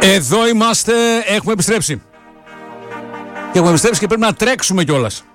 Εδώ είμαστε, έχουμε επιστρέψει. Και έχουμε επιστρέψει και πρέπει να τρέξουμε κιόλας.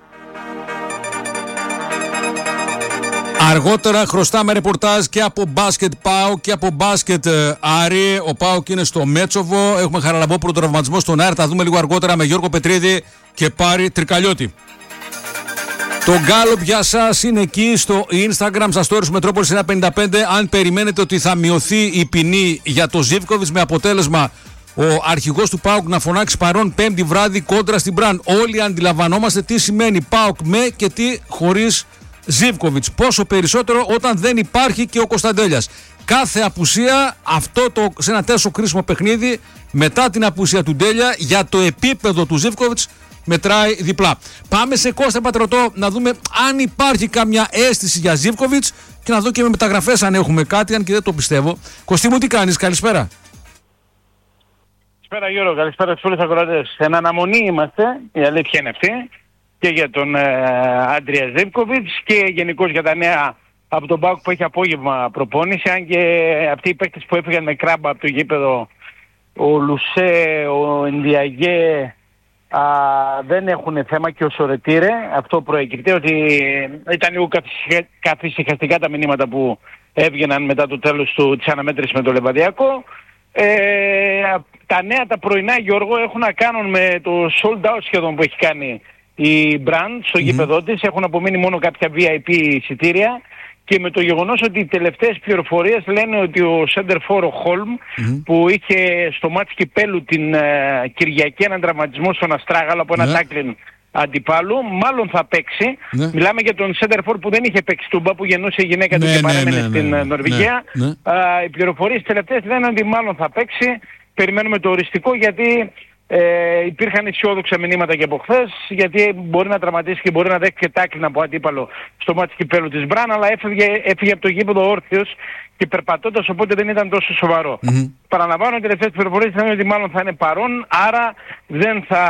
Αργότερα χρωστάμε ρεπορτάζ και από μπάσκετ ΠΑΟΚ και από μπάσκετ Άρη. Ο ΠΑΟΚ είναι στο Μέτσοβο. Έχουμε χαραλαμπό πρωτοτραυματισμό στον ΑΕΡ. Θα δούμε λίγο αργότερα με Γιώργο Πετρίδη και Πάρη Τρικαλιώτη. Το γκάλωπ για σας είναι εκεί στο Instagram, στα stories Μετρόπολης 155. Αν περιμένετε ότι θα μειωθεί η ποινή για το Ζίβκοβιτς, με αποτέλεσμα ο αρχηγός του ΠΑΟΚ να φωνάξει παρόν Πέμπτη βράδυ κόντρα στην Μπραν. Όλοι αντιλαμβανόμαστε τι σημαίνει ΠΑΟΚ με και τι χωρίς Ζίβκοβιτς. Πόσο περισσότερο όταν δεν υπάρχει και ο Κωνσταντέλιας. Κάθε απουσία, σε ένα τόσο κρίσιμο παιχνίδι, μετά την απουσία του Ντέλια, για το επίπεδο του Ζίβκοβιτς μετράει διπλά. Πάμε σε Κώστα Πατρωτό να δούμε αν υπάρχει κάμια αίσθηση για Ζίβκοβιτς και να δω και με μεταγραφές αν έχουμε κάτι, αν και δεν το πιστεύω. Κωστή μου, τι κάνεις, καλησπέρα. Καλησπέρα Γιώργο, καλησπέρα στους όλους ακροατές. Εν αναμονή είμαστε, η αλήθεια είναι αυτή, και για τον Άντρια Ζίβκοβιτς και γενικώς για τα νέα από τον ΠΑΟΚ που έχει απόγευμα προπόνηση, αν και αυτοί οι παίκτες που έφυγαν με κράμπα από το γήπεδο, ο Λουσέ, ο Ενδιαγέ, δεν έχουν θέμα, και ο Σορετήρε. Αυτό προέκυπτε ότι ήταν λίγο καθησυχαστικά τα μηνύματα που έβγαιναν μετά το τέλος της αναμέτρησης με το Λεβαδιακό. Τα νέα τα πρωινά, Γιώργο, έχουν να κάνουν με το sold out σχεδόν που έχει κάνει η Brand στο γήπεδό της. Έχουν απομείνει μόνο κάποια VIP εισιτήρια και με το γεγονός ότι οι τελευταίες πληροφορίες λένε ότι ο Σέντερφορ Χόλμ που είχε στο μάτς κυπέλου την Κυριακή έναν τραυματισμό στον Αστράγαλο από ένα τάκλιν αντιπάλου, μάλλον θα παίξει. Μιλάμε για τον Σέντερφορ που δεν είχε παίξει τούμπα, που γεννούσε η γυναίκα του και παρέμενε στην Νορβηγία. Οι πληροφορίες τελευταίες λένε ότι μάλλον θα παίξει. Περιμένουμε το οριστικό, γιατί υπήρχαν αισιόδοξα μηνύματα και από χθες, γιατί μπορεί να τραυματίσει και μπορεί να δέχει και τάκλιν από αντίπαλο στο μάτι κυπέλου της Μπραν, αλλά έφυγε από το γήπεδο όρθιος και περπατώντας, οπότε δεν ήταν τόσο σοβαρό. Παραλαμβάνω, οι τελευταίες πληροφορίες θα είναι ότι μάλλον θα είναι παρόν, άρα δεν θα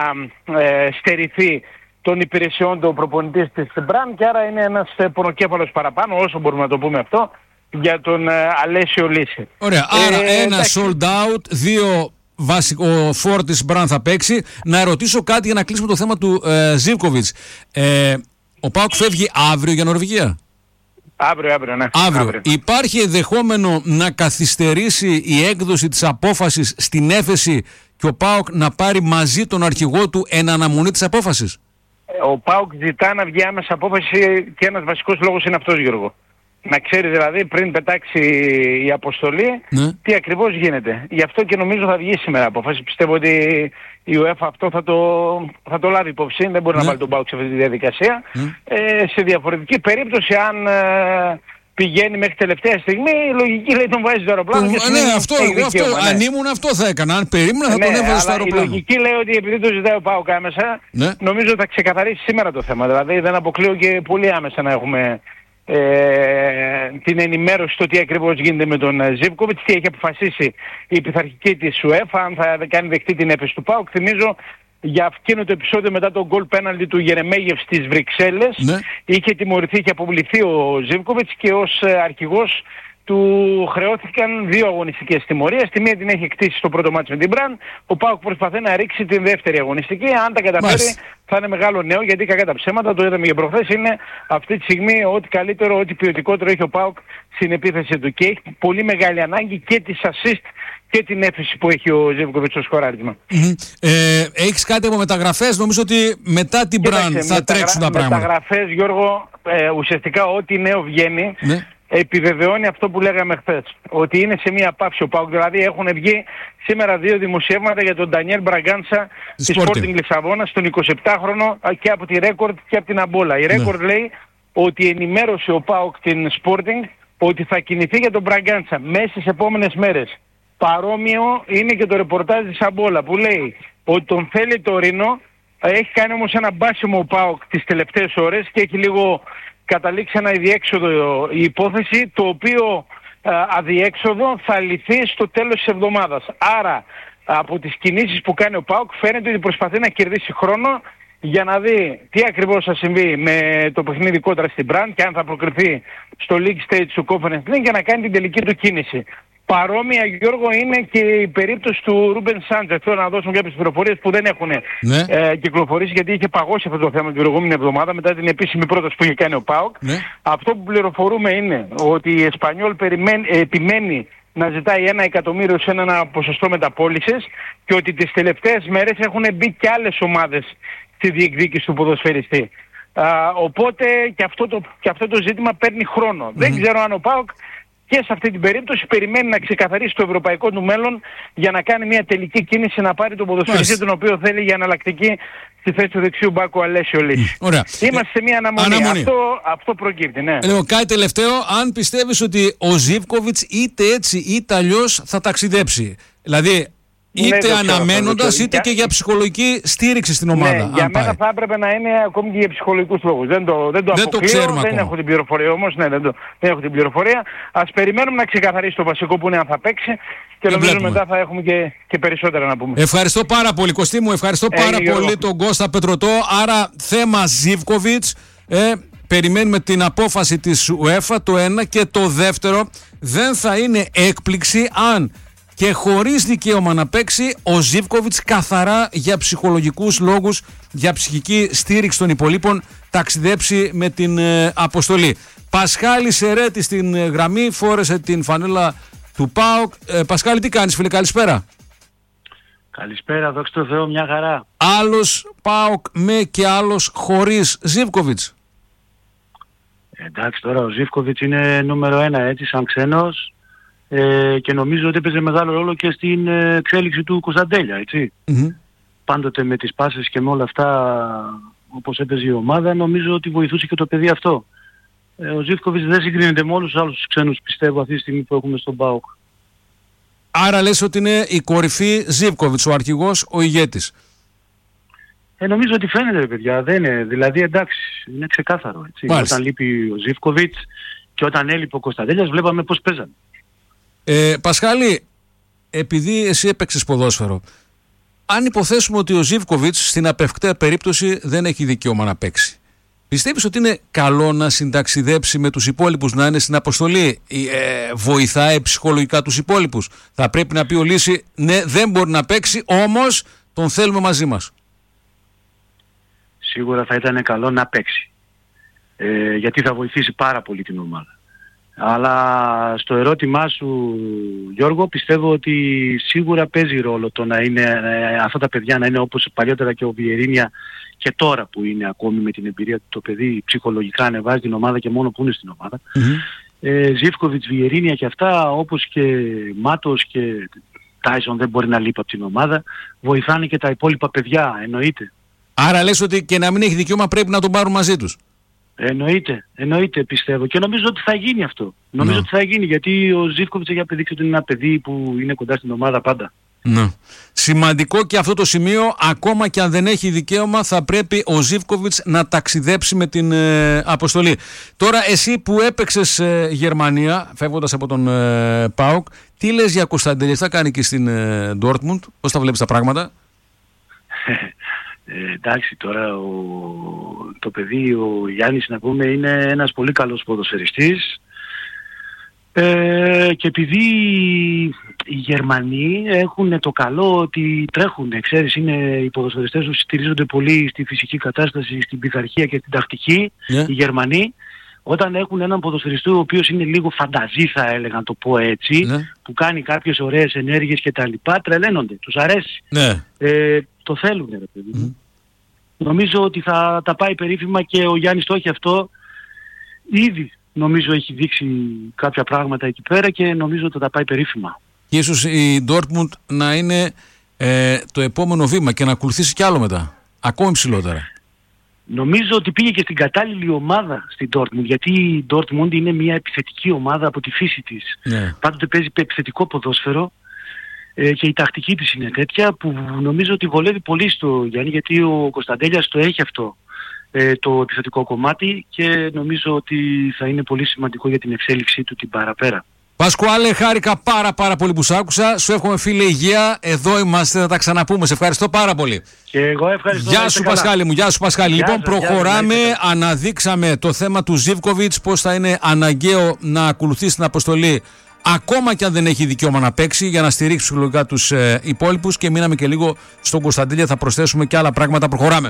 στερηθεί των υπηρεσιών του προπονητής της Μπραν, και άρα είναι ένας πονοκέφαλος παραπάνω, όσο μπορούμε να το πούμε αυτό, για τον Αλέσιο Λύση. Ωραία, άρα ένα sold out, δύο βασικό φόρ της Μπραν θα παίξει. Να ρωτήσω κάτι για να κλείσουμε το θέμα του Ζίβκοβιτς. Ο ΠΑΟΚ φεύγει αύριο για Νορβηγία. Αύριο, ναι. Αύριο. Υπάρχει ενδεχόμενο να καθυστερήσει η έκδοση της απόφασης στην έφεση και ο ΠΑΟΚ να πάρει μαζί τον αρχηγό του εν αναμονή της απόφασης? Ο ΠΑΟΚ ζητά να βγει άμεσα απόφαση και ένας βασικός λόγος είναι αυτός, Γιώργο. Να ξέρει δηλαδή πριν πετάξει η αποστολή τι ακριβώς γίνεται. Γι' αυτό και νομίζω θα βγει σήμερα απόφαση. Πιστεύω ότι η UEFA αυτό θα το λάβει υπόψη. Δεν μπορεί να βάλει τον ΠΑΟΚ σε αυτή τη διαδικασία. Σε διαφορετική περίπτωση, αν πηγαίνει μέχρι τελευταία στιγμή, η λογική λέει τον βάζει στο αεροπλάνο. Αν ήμουν αυτό θα έκανα. Αν περίμενα θα τον έβαζα στο αεροπλάνο. Η λογική λέει ότι επειδή το ζητάει ο ΠΑΟΚ άμεσα, νομίζω θα ξεκαθαρίσει σήμερα το θέμα. Δηλαδή δεν αποκλείω και πολύ άμεσα να έχουμε την ενημέρωση στο τι ακριβώς γίνεται με τον Ζίβκοβιτς, τι έχει αποφασίσει η πειθαρχική της UEFA, αν θα κάνει δεκτή την έφεση του ΠΑΟΚ. Θυμίζω για εκείνο το επεισόδιο μετά τον γκολ πέναλτι του Γερεμέγεφ στις Βρυξέλλες, είχε τιμωρηθεί και αποβληθεί ο Ζίβκοβιτς και ως αρχηγός του χρεώθηκαν 2 αγωνιστικές τιμωρίες. Τη μία την έχει εκτίσει στο πρώτο μάτς με την Μπραν. Ο ΠΑΟΚ προσπαθεί να ρίξει την δεύτερη αγωνιστική. Αν τα καταφέρει θα είναι μεγάλο νέο, γιατί κακά τα ψέματα, το είδαμε και προχθές, είναι αυτή τη στιγμή ό,τι καλύτερο, ό,τι ποιοτικότερο έχει ο ΠΑΟΚ στην επίθεση του. Και έχει πολύ μεγάλη ανάγκη και της assist και την έφεση που έχει ο Ζίβκοβιτς στο σκοράρισμα. Έχεις κάτι από μεταγραφές? Νομίζω ότι μετά την Μπραν θα τρέξουν τα πράγματα. Μεταγραφές, Γιώργο, ουσιαστικά ό,τι νέο βγαίνει επιβεβαιώνει αυτό που λέγαμε χθες, ότι είναι σε μία πάυση ο ΠΑΟΚ. Δηλαδή έχουν βγει σήμερα 2 δημοσιεύματα για τον Ντανιέλ Μπραγκάντσα της Sporting Λισαβόνας, τον 27χρονο, και από τη Ρέκορντ και από την Αμπόλα. Η Ρέκορντ λέει ότι ενημέρωσε ο ΠΑΟΚ την Sporting ότι θα κινηθεί για τον Μπραγκάντσα μέσα στις επόμενες μέρες. Παρόμοιο είναι και το ρεπορτάζ της Αμπόλα που λέει ότι τον θέλει το Ρήνο. Έχει κάνει όμως ένα μπάσιμο ο ΠΑΟΚ τις τελευταίες ώρες και έχει λίγο καταλήξει ένα αδιέξοδο η υπόθεση, το οποίο αδιέξοδο θα λυθεί στο τέλος της εβδομάδας. Άρα από τις κινήσεις που κάνει ο ΠΑΟΚ φαίνεται ότι προσπαθεί να κερδίσει χρόνο για να δει τι ακριβώς θα συμβεί με το παιχνίδι κόντρα στην Μπραν και αν θα προκριθεί στο League Stage του Conference League, για να κάνει την τελική του κίνηση. Παρόμοια, Γιώργο, είναι και η περίπτωση του Ρούμπεν Σάντζες. Θέλω να δώσουμε κάποιες πληροφορίες που δεν έχουν κυκλοφορήσει, γιατί είχε παγώσει αυτό το θέμα την προηγούμενη εβδομάδα μετά την επίσημη πρόταση που είχε κάνει ο ΠΑΟΚ. Ναι. Αυτό που πληροφορούμε είναι ότι η Εσπανιόλ επιμένει να ζητάει 1 εκατομμύριο σε ένα ποσοστό μεταπώλησης και ότι τις τελευταίες μέρες έχουν μπει και άλλες ομάδες στη διεκδίκηση του ποδοσφαιριστή. Οπότε και αυτό το ζήτημα παίρνει χρόνο. Δεν ξέρω αν ο ΠΑΟΚ και σε αυτή την περίπτωση περιμένει να ξεκαθαρίσει το ευρωπαϊκό του μέλλον για να κάνει μια τελική κίνηση να πάρει τον ποδοσφαιριστή τον οποίο θέλει για εναλλακτική στη θέση του δεξιού μπάκου Αλέσιο Λύση. Είμαστε σε μια αναμονή. Αυτό προκύπτει, ναι. Κάτι τελευταίο, αν πιστεύεις ότι ο Ζίβκοβιτς είτε έτσι είτε αλλιώς θα ταξιδέψει. Δηλαδή είτε αναμένοντας είτε και για ψυχολογική στήριξη στην ομάδα. Ναι, για μένα θα έπρεπε να είναι ακόμη και για ψυχολογικούς λόγους. Δεν το αποκλείω, δεν έχω την πληροφορία όμως. Ναι, δεν έχω την πληροφορία. Ας περιμένουμε να ξεκαθαρίσει το βασικό που είναι αν θα παίξει και νομίζω μετά θα έχουμε και περισσότερα να πούμε. Ευχαριστώ πάρα πολύ, Κωστή μου. Ευχαριστώ πάρα πολύ τον Κώστα Πετρωτό. Άρα θέμα Ζίβκοβιτς. Περιμένουμε την απόφαση της UEFA, το ένα, και το δεύτερο, δεν θα είναι έκπληξη αν και χωρίς δικαίωμα να παίξει ο Ζίβκοβιτς καθαρά για ψυχολογικούς λόγους, για ψυχική στήριξη των υπολείπων, ταξιδέψει με την αποστολή. Πασχάλη Σερέτη στην γραμμή, φόρεσε την φανέλα του ΠΑΟΚ. Πασχάλη, τι κάνεις, φίλε, καλησπέρα. Καλησπέρα, δόξα τω Θεώ, μια χαρά. Άλλος ΠΑΟΚ με και άλλος χωρίς Ζίβκοβιτς. Εντάξει, τώρα ο Ζίβκοβιτς είναι νούμερο 1 έτσι σαν ξένος. Και νομίζω ότι έπαιζε μεγάλο ρόλο και στην εξέλιξη του Κωνσταντέλια, έτσι. Πάντοτε με τις πάσες και με όλα αυτά, όπως έπαιζε η ομάδα, νομίζω ότι βοηθούσε και το παιδί αυτό. Ο Ζίβκοβιτς δεν συγκρίνεται με όλους τους άλλους ξένους, πιστεύω, αυτή τη στιγμή που έχουμε στον ΠΑΟΚ. Άρα λες ότι είναι η κορυφή Ζίβκοβιτς, ο αρχηγός, ο ηγέτης. Νομίζω ότι φαίνεται, ρε παιδιά, δεν είναι. Δηλαδή, εντάξει, είναι ξεκάθαρο, έτσι. Όταν λείπει ο Ζίβκοβιτς και όταν έλειπε ο Κωνσταντέλιας, βλέπαμε πώς παίζανε. Πασχάλη, επειδή εσύ έπαιξες ποδόσφαιρο, αν υποθέσουμε ότι ο Ζίβκοβιτς στην απευκταία περίπτωση δεν έχει δικαίωμα να παίξει, πιστεύεις ότι είναι καλό να συνταξιδέψει με τους υπόλοιπους, να είναι στην αποστολή? Βοηθάει ψυχολογικά τους υπόλοιπους? Θα πρέπει να πει ο Λύση, ναι, δεν μπορεί να παίξει, όμως τον θέλουμε μαζί μας? Σίγουρα θα ήταν καλό να παίξει, γιατί θα βοηθήσει πάρα πολύ την ομάδα. Αλλά στο ερώτημά σου, Γιώργο, πιστεύω ότι σίγουρα παίζει ρόλο το να είναι αυτά τα παιδιά να είναι όπως παλιότερα και ο Βιερίνια, και τώρα που είναι ακόμη με την εμπειρία του το παιδί ψυχολογικά ανεβάζει την ομάδα και μόνο που είναι στην ομάδα. Ζίβκοβιτς, Βιερίνια και αυτά, όπως και Μάτος και Τάισον δεν μπορεί να λείπει από την ομάδα. Βοηθάνε και τα υπόλοιπα παιδιά, εννοείται. Άρα λες ότι και να μην έχει δικαίωμα πρέπει να τον πάρουν μαζί τους? Εννοείται πιστεύω, και νομίζω ότι θα γίνει αυτό. Νομίζω ότι θα γίνει, γιατί ο Ζίβκοβιτς έχει απεδείξει ότι είναι ένα παιδί που είναι κοντά στην ομάδα πάντα. Σημαντικό και αυτό το σημείο, ακόμα και αν δεν έχει δικαίωμα, θα πρέπει ο Ζίβκοβιτς να ταξιδέψει με την αποστολή. Τώρα εσύ που έπαιξες Γερμανία, φεύγοντας από τον ΠΑΟΚ, τι λες για Κωνσταντέλια, θα κάνει και στην Ντόρτμουντ, πώς τα βλέπεις τα πράγματα? Εντάξει, τώρα το παιδί, ο Γιάννης, να πούμε, είναι ένας πολύ καλός ποδοσφαιριστής, και επειδή οι Γερμανοί έχουν το καλό ότι τρέχουν, ξέρεις, οι ποδοσφαιριστές τους στηρίζονται πολύ στη φυσική κατάσταση, στην πειθαρχία και στην τακτική. Οι Γερμανοί, όταν έχουν έναν ποδοσφαιριστή ο οποίος είναι λίγο φανταζή, θα έλεγα να το πω έτσι, που κάνει κάποιες ωραίες ενέργειες και τα λοιπά, τρελαίνονται, τους αρέσει. Το θέλουν, ρε παιδί. Νομίζω ότι θα τα πάει περίφημα και ο Γιάννης το έχει αυτό. Ήδη νομίζω έχει δείξει κάποια πράγματα εκεί πέρα και νομίζω ότι θα τα πάει περίφημα. Και ίσως η Dortmund να είναι το επόμενο βήμα και να ακολουθήσει κι άλλο μετά, ακόμη ψηλότερα. Νομίζω ότι πήγε και στην κατάλληλη ομάδα στην Dortmund, γιατί η Dortmund είναι μια επιθετική ομάδα από τη φύση της. Πάντοτε παίζει επιθετικό ποδόσφαιρο. Και η τακτική της είναι τέτοια που νομίζω ότι βολεύει πολύ στο Γιάννη, γιατί ο Κωνσταντέλιας το έχει αυτό, το επιθετικό κομμάτι, και νομίζω ότι θα είναι πολύ σημαντικό για την εξέλιξή του την παραπέρα. Πασκουάλε, χάρηκα πάρα πολύ που σ' άκουσα. Σου εύχομαι, φίλε, υγεία. Εδώ είμαστε, θα τα ξαναπούμε. Σε ευχαριστώ πάρα πολύ. Και εγώ ευχαριστώ. Γεια σου, Πασχάλη μου. Γεια σου, Πασχάλη. Λοιπόν, προχωράμε. Αναδείξαμε το θέμα του Ζίβκοβιτς, πώς θα είναι αναγκαίο να ακολουθήσει την αποστολή ακόμα και αν δεν έχει δικαίωμα να παίξει, για να στηρίξει ψυχολογικά τους υπόλοιπους. Και μείναμε και λίγο στον Κωνσταντέλια, θα προσθέσουμε και άλλα πράγματα. Προχωράμε.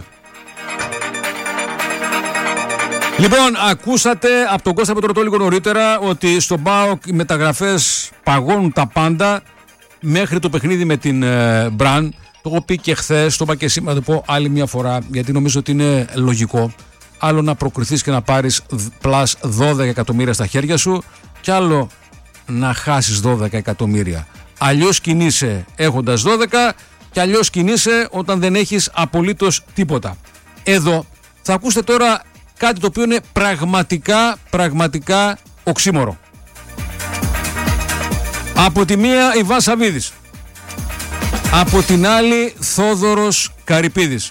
Λοιπόν, ακούσατε από τον Κώστα Πετρωτό λίγο νωρίτερα ότι στον ΠΑΟΚ οι μεταγραφές παγώνουν τα πάντα μέχρι το παιχνίδι με την Μπραν. Το έχω πει και χθες, το είπα και σήμερα, το πω άλλη μια φορά, γιατί νομίζω ότι είναι λογικό. Άλλο να προκριθείς και να πάρεις πλάς 12 εκατομμύρια στα χέρια σου, και άλλο να χάσεις 12 εκατομμύρια. Αλλιώς κινείσαι έχοντας 12 και αλλιώς κινείσαι όταν δεν έχεις απολύτως τίποτα. Εδώ θα ακούσετε τώρα κάτι το οποίο είναι πραγματικά οξύμορο. Από τη μία Ιβάν Σαββίδης, από την άλλη Θόδωρος Καρυπίδης.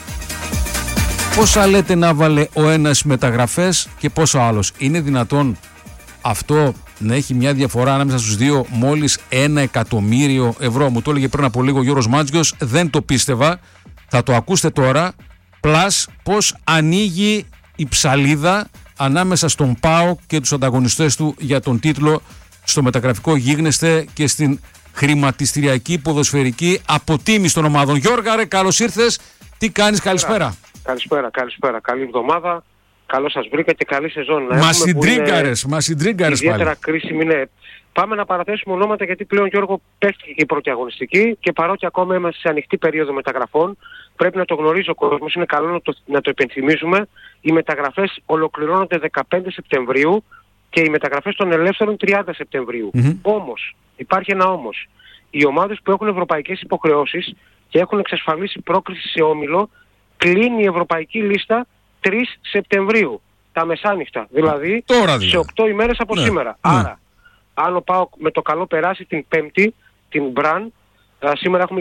Πόσα λέτε να βάλε ο ένας μεταγραφές και πόσο άλλος? Είναι δυνατόν αυτό να έχει μια διαφορά ανάμεσα στους δύο μόλις 1 εκατομμύριο ευρώ? Μου το έλεγε πριν από λίγο ο Γιώργος Μάντζιος, δεν το πίστευα. Θα το ακούσετε τώρα. Πλάς πως ανοίγει η ψαλίδα ανάμεσα στον ΠΑΟΚ και τους ανταγωνιστές του για τον τίτλο στο μεταγραφικό γίγνεσθε και στην χρηματιστηριακή ποδοσφαιρική αποτίμηση των ομάδων. Γιώργα, ρε, καλώς ήρθες. Τι κάνεις? Καλησπέρα. Καλησπέρα. Καλή εβδομάδα. Καλώς σας βρήκα και καλή σεζόν. Μας συντρίγκαρες πάλι. Ιδιαίτερα κρίσιμη είναι. Πάμε να παραθέσουμε ονόματα, γιατί πλέον, Γιώργο, πέφτει και η πρώτη αγωνιστική και παρότι ακόμα είμαστε σε ανοιχτή περίοδο μεταγραφών, πρέπει να το γνωρίζει ο κόσμος, είναι καλό να το υπενθυμίζουμε. Οι μεταγραφές ολοκληρώνονται 15 Σεπτεμβρίου και οι μεταγραφές των ελεύθερων 30 Σεπτεμβρίου. Όμως, υπάρχει ένα όμως. Οι ομάδες που έχουν ευρωπαϊκές υποχρεώσεις και έχουν εξασφαλίσει πρόκριση σε όμιλο, κλείνει η ευρωπαϊκή λίστα 3 Σεπτεμβρίου, τα μεσάνυχτα, δηλαδή σε 8 ημέρες από σήμερα. Άρα, αν ο ΠΑΟΚ με το καλό περάσει την Πέμπτη, την Μπραν, σήμερα έχουμε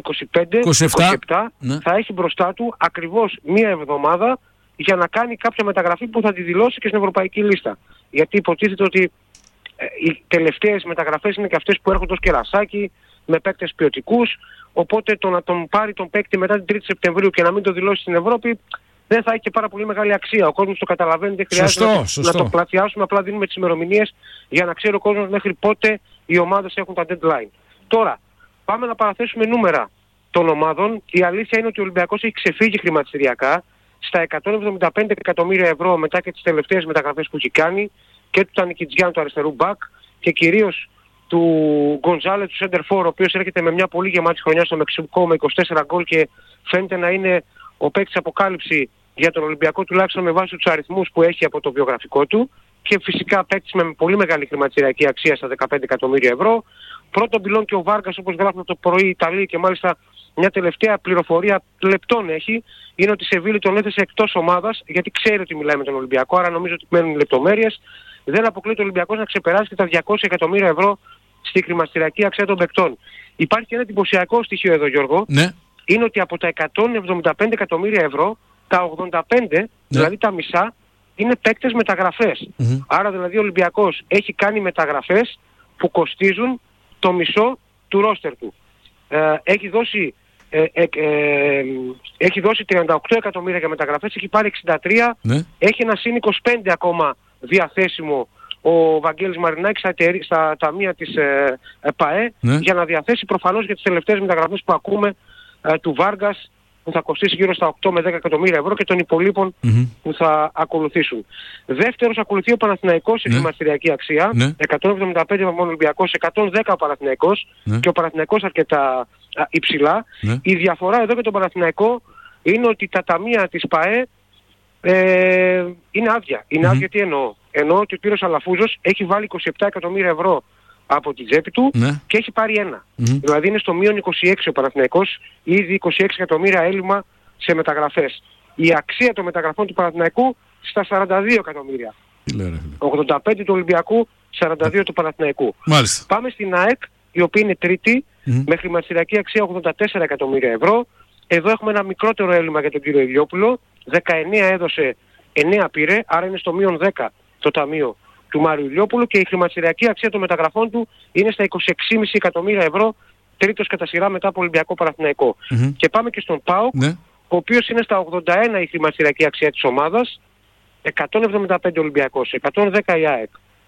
25-27, θα έχει μπροστά του ακριβώς μία εβδομάδα για να κάνει κάποια μεταγραφή που θα τη δηλώσει και στην ευρωπαϊκή λίστα. Γιατί υποτίθεται ότι οι τελευταίες μεταγραφές είναι και αυτές που έρχονται ως κερασάκι, με παίκτες ποιοτικούς, οπότε το να τον πάρει τον παίκτη μετά την 3η Σεπτεμβρίου και να μην το δηλώσει στην Ευρώπη δεν θα έχει και πάρα πολύ μεγάλη αξία. Ο κόσμος το καταλαβαίνει, δεν χρειάζεται να το πλατιάσουμε, απλά δίνουμε τις ημερομηνίες για να ξέρει ο κόσμος μέχρι πότε οι ομάδες έχουν τα deadline. Τώρα, πάμε να παραθέσουμε νούμερα των ομάδων. Η αλήθεια είναι ότι ο Ολυμπιακός έχει ξεφύγει χρηματιστηριακά στα 175 εκατομμύρια ευρώ μετά και τις τελευταίες μεταγραφές που έχει κάνει, και του Τανικιτζιάν, του αριστερού μπακ, και κυρίως του Γκονζάλε, του Σέντερφορ, ο οποίος έρχεται με μια πολύ γεμάτη χρονιά στο Μεξικό με 24 γκολ και φαίνεται να είναι ο παίκτης αποκάλυψη για τον Ολυμπιακό, τουλάχιστον με βάση τους αριθμούς που έχει από το βιογραφικό του, και φυσικά παίκτης με πολύ μεγάλη χρηματιστηριακή αξία στα 15 εκατομμύρια ευρώ. Πρώτον πυλών και ο Βάργκας, όπως γράφουν το πρωί οι Ιταλοί, και μάλιστα μια τελευταία πληροφορία λεπτών έχει, είναι ότι η Σεβίλη τον έθεσε εκτός ομάδας, γιατί ξέρει ότι μιλάει με τον Ολυμπιακό, άρα νομίζω ότι μένουν λεπτομέρειες. Δεν αποκλείεται ο Ολυμπιακός να ξεπεράσει και τα 200 εκατομμύρια ευρώ στη χρηματιστηριακή αξία των παικτών. Υπάρχει και ένα εντυπωσιακό στοιχείο εδώ, Γιώργο. Ναι. Είναι ότι από τα 175 εκατομμύρια ευρώ, τα 85, δηλαδή τα μισά, είναι παίκτες μεταγραφές. Άρα δηλαδή ο Ολυμπιακός έχει κάνει μεταγραφές που κοστίζουν το μισό του ρόστερ του. Έχει δώσει 38 εκατομμύρια για μεταγραφές, έχει πάρει 63, έχει ένα συν 25 ακόμα διαθέσιμο ο Βαγγέλης Μαρινάκης στα ταμεία της ΠΑΕ, για να διαθέσει προφανώς για τις τελευταίες μεταγραφές που ακούμε του Βάργκας, που θα κοστίσει γύρω στα 8 με 10 εκατομμύρια ευρώ, και των υπολείπων που θα ακολουθήσουν. Δεύτερος ακολουθεί ο Παναθηναϊκός σε χρηματιστηριακή αξία, 175 από τον Ολυμπιακός, 110 ο Παναθηναϊκός, και ο Παναθηναϊκός αρκετά υψηλά. Η διαφορά εδώ για τον Παναθηναϊκό είναι ότι τα ταμεία της ΠΑΕ είναι άδεια. Είναι άδεια, τι εννοώ? Εννοώ ότι ο κύριος Αλαφούζος έχει βάλει 27 εκατομμύρια ευρώ από την τσέπη του και έχει πάρει ένα. Δηλαδή είναι στο μείον 26 ο Παναθηναϊκός, ήδη 26 εκατομμύρια έλλειμμα σε μεταγραφές. Η αξία των μεταγραφών του Παναθηναϊκού στα 42 εκατομμύρια. 85 του Ολυμπιακού, 42 του Παναθηναϊκού. Μάλιστα. Πάμε στην ΑΕΚ, η οποία είναι τρίτη, με χρηματιστηριακή αξία 84 εκατομμύρια ευρώ. Εδώ έχουμε ένα μικρότερο έλλειμμα για τον κύριο Ηλιόπουλο. 19 έδωσε, 9 πήρε, άρα είναι στο μείον 10 το ταμείο του Μάριου Ηλιόπουλου, και η χρηματιστηριακή αξία των μεταγραφών του είναι στα 26,5 εκατομμύρια ευρώ, τρίτος κατά σειρά μετά από Ολυμπιακό Παναθηναϊκό. Και πάμε και στον ΠΑΟΚ, ο οποίος είναι στα 81 η χρηματιστηριακή αξία της ομάδας, 175 Ολυμπιακός, 110 η ΑΕΚ,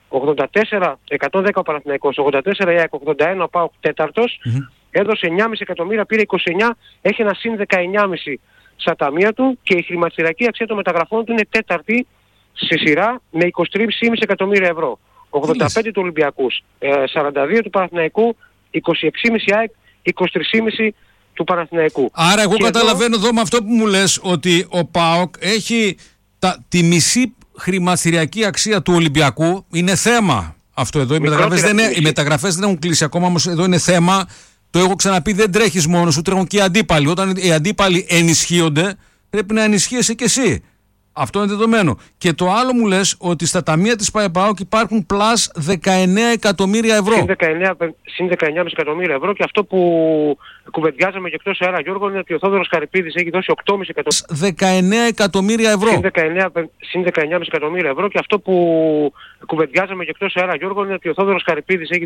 110 ο Παναθηναϊκός, 84 η ΑΕΚ, 81 ο ΠΑΟΚ τέταρτος, έδωσε 9,5 εκατομμύρια, πήρε 29, έχει ένα συν 19,5 στα ταμεία του και η χρηματιστηριακή αξία των μεταγραφών του είναι τέταρτη στη σειρά με 23,5 εκατομμύρια ευρώ. 85 του Ολυμπιακού, 42 του Παναθηναϊκού, 26,5 ΑΕΚ, 23,5 του Παναθηναϊκού. Άρα εγώ καταλαβαίνω εδώ με αυτό που μου λες ότι ο ΠΑΟΚ έχει τη μισή χρηματιστηριακή αξία του Ολυμπιακού. Είναι θέμα αυτό εδώ. Οι μεταγραφές δεν έχουν κλείσει ακόμα, όμως εδώ είναι θέμα. Το έχω ξαναπεί, δεν τρέχεις μόνος σου, τρέχουν και οι αντίπαλοι. Όταν οι αντίπαλοι ενισχύονται, πρέπει να ενισχύεσαι κι εσύ. Αυτό είναι δεδομένο. Και το άλλο μου λες ότι στα ταμεία της ΠΑΟΚ υπάρχουν πλάς 19 εκατομμύρια ευρώ. Συν 19,5 εκατομμύρια ευρώ, και αυτό που κουβεντιάζαμε και εκτός αέρα, Γιώργο, είναι ότι ο Θόδωρος Χαρυπίδης έχει δώσει 8,5 εκατομμύρια. 19 εκατομμύρια ευρώ. Συν 19,5 εκατομμύρια ευρώ, και αυτό που κουβεντιάζαμε και εκτός αέρα, Γιώργο, είναι ότι ο Θόδωρος Χαρυπίδης έχει